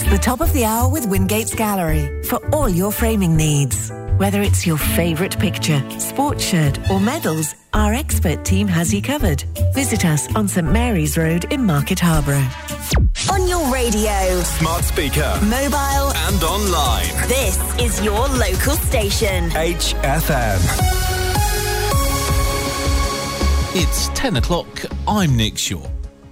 the top of the hour with Wingates Gallery for all your framing needs. Whether it's your favourite picture, sports shirt or medals, our expert team has you covered. Visit us on St Mary's Road in Market Harborough. On your radio, smart speaker, mobile and online. This is your local station. HFM. It's 10 o'clock. I'm Nick Shaw.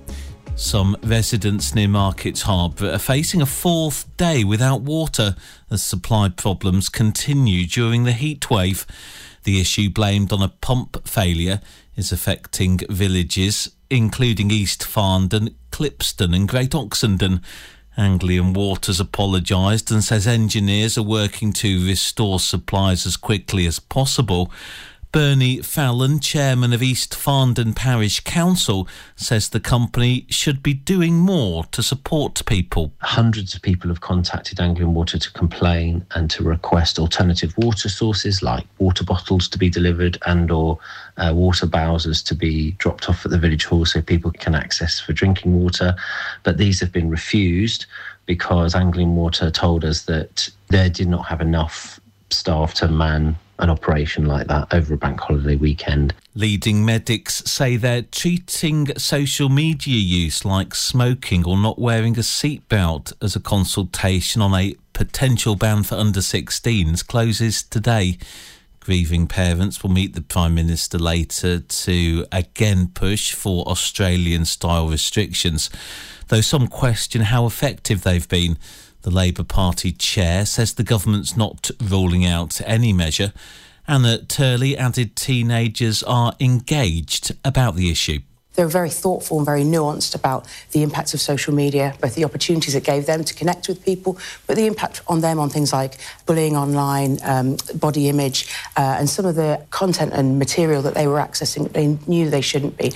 Some residents near Market Harborough are facing a fourth day without water as supply problems continue during the heatwave. The issue, blamed on a pump failure, is affecting villages including East Farndon, Clipston and Great Oxenden. Anglian Waters apologised and says engineers are working to restore supplies as quickly as possible. Bernie Fallon, chairman of East Farndon Parish Council, says the company should be doing more to support people. Hundreds of people have contacted Anglian Water to complain and to request alternative water sources like water bottles to be delivered and or water bowsers to be dropped off at the village hall so people can access for drinking water. But these have been refused because Anglian Water told us that they did not have enough staff to man an operation like that over a bank holiday weekend. Leading medics say they're treating social media use like smoking or not wearing a seatbelt as a consultation on a potential ban for under-16s closes today. Grieving parents will meet the Prime Minister later to again push for Australian-style restrictions, though some question how effective they've been. The Labour Party chair says the government's not ruling out any measure. Anna Turley added teenagers are engaged about the issue. They were very thoughtful and very nuanced about the impacts of social media, both the opportunities it gave them to connect with people, but the impact on them on things like bullying online, body image, and some of the content and material that they were accessing that they knew they shouldn't be.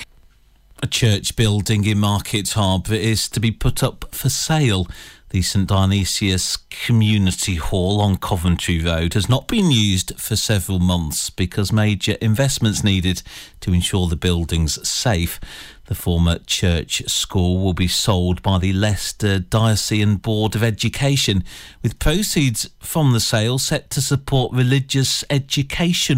A church building in Market Harborough is to be put up for sale. The St Dionysius Community Hall on Coventry Road has not been used for several months because major investments needed to ensure the building's safe. The former church school will be sold by the Leicester Diocesan Board of Education, with proceeds from the sale set to support religious education